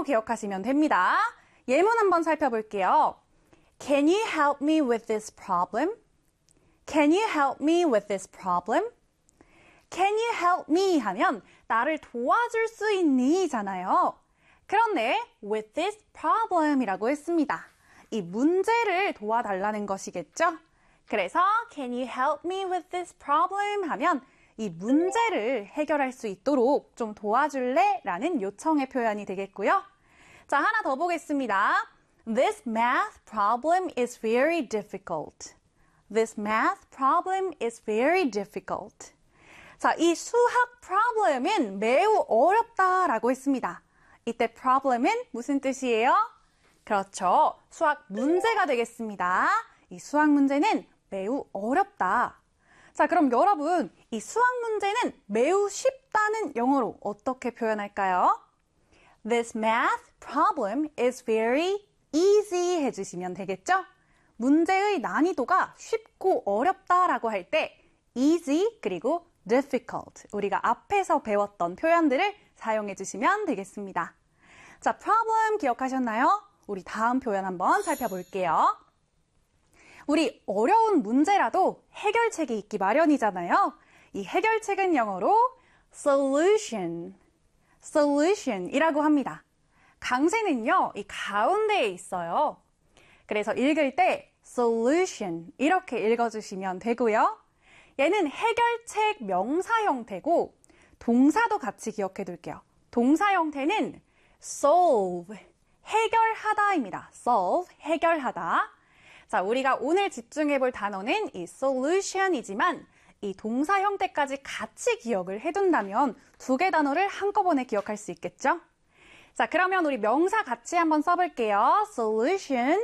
기억하시면 됩니다. 예문 한번 살펴볼게요. Can you help me with this problem? Can you help me with this problem? Can you help me 하면 나를 도와줄 수 있니? 잖아요. 그런데 with this problem 이라고 했습니다. 이 문제를 도와달라는 것이겠죠? 그래서 can you help me with this problem 하면 이 문제를 해결할 수 있도록 좀 도와줄래? 라는 요청의 표현이 되겠고요. 자, 하나 더 보겠습니다. This math problem is very difficult. This math problem is very difficult. 자, 이 수학 problem은 매우 어렵다라고 했습니다. 이때 problem은 무슨 뜻이에요? 그렇죠. 수학 문제가 되겠습니다. 이 수학 문제는 매우 어렵다. 자, 그럼 여러분, 이 수학 문제는 매우 쉽다는 영어로 어떻게 표현할까요? This math problem is very easy 해주시면 되겠죠? 문제의 난이도가 쉽고 어렵다라고 할 때 easy 그리고 difficult 우리가 앞에서 배웠던 표현들을 사용해 주시면 되겠습니다. 자, problem 기억하셨나요? 우리 다음 표현 한번 살펴볼게요. 우리 어려운 문제라도 해결책이 있기 마련이잖아요. 이 해결책은 영어로 solution, solution이라고 합니다. 강세는요, 이 가운데에 있어요. 그래서 읽을 때 solution 이렇게 읽어주시면 되고요. 얘는 해결책 명사 형태고 동사도 같이 기억해 둘게요. 동사 형태는 solve, 해결하다입니다. solve, 해결하다. 자, 우리가 오늘 집중해 볼 단어는 이 solution이지만 이 동사 형태까지 같이 기억을 해둔다면 두 개 단어를 한꺼번에 기억할 수 있겠죠? 자, 그러면 우리 명사 같이 한번 써볼게요. solution,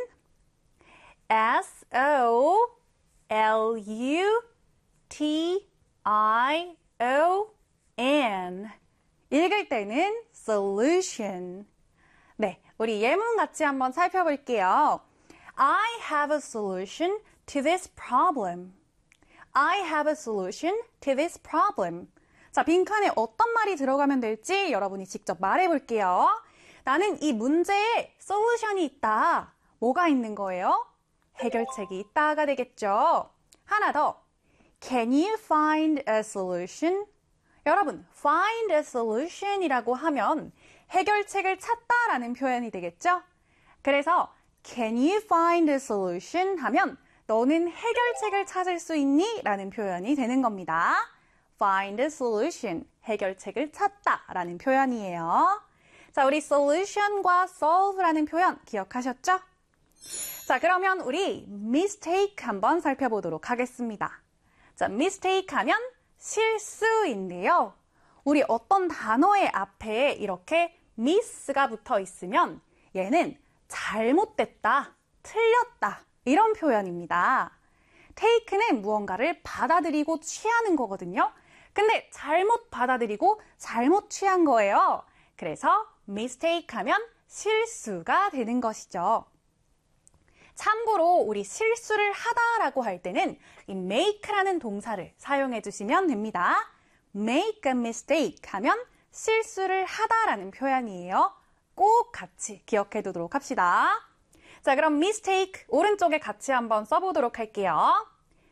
S-O-L-U-T-I-O-N 읽을 때는 solution. 네, 우리 예문 같이 한번 살펴볼게요. I have a solution to this problem. I have a solution to this problem. 자, 빈칸에 어떤 말이 들어가면 될지 여러분이 직접 말해볼게요. 나는 이 문제에 솔루션이 있다. 뭐가 있는 거예요? 해결책이 있다가 되겠죠. 하나 더. Can you find a solution? 여러분, find a solution 이라고 하면 해결책을 찾다라는 표현이 되겠죠? 그래서 Can you find a solution? 하면 너는 해결책을 찾을 수 있니? 라는 표현이 되는 겁니다. Find a solution, 해결책을 찾다 라는 표현이에요. 자, 우리 solution과 solve라는 표현 기억하셨죠? 자, 그러면 우리 mistake 한번 살펴보도록 하겠습니다. 자, mistake 하면 실수인데요. 우리 어떤 단어의 앞에 이렇게 miss가 붙어 있으면 얘는 잘못됐다, 틀렸다 이런 표현입니다. take는 무언가를 받아들이고 취하는 거거든요. 근데 잘못 받아들이고 잘못 취한 거예요. 그래서 mistake 하면 실수가 되는 것이죠. 참고로 우리 실수를 하다라고 할 때는 이 make라는 동사를 사용해 주시면 됩니다. make a mistake 하면 실수를 하다라는 표현이에요. 꼭 같이 기억해 두도록 합시다. 자, 그럼 mistake 오른쪽에 같이 한번 써보도록 할게요.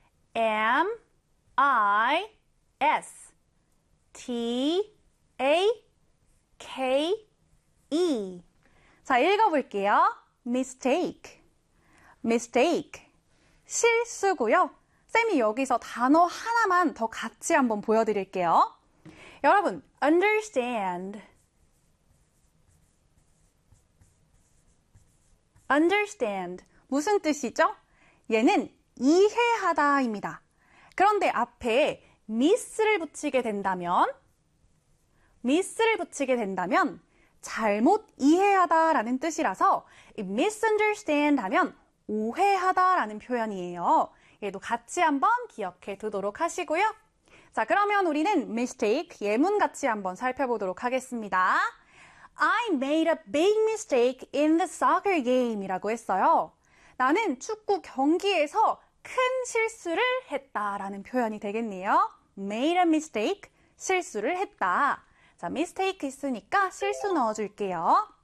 M-I-S-T-A-K-E 자, 읽어볼게요. mistake, mistake 실수고요. 쌤이 여기서 단어 하나만 더 같이 한번 보여드릴게요. 여러분, understand, understand 무슨 뜻이죠? 얘는 이해하다입니다. 그런데 앞에 miss를 붙이게 된다면 잘못 이해하다라는 뜻이라서 misunderstand 하면 오해하다라는 표현이에요. 얘도 같이 한번 기억해 두도록 하시고요. 자, 그러면 우리는 mistake 예문 같이 한번 살펴보도록 하겠습니다. I made a big mistake in the soccer game 이라고 했어요. 나는 축구 경기에서 큰 실수를 했다라는 표현이 되겠네요. made a mistake, 실수를 했다. 자, mistake 있으니까 실수 넣어줄게요.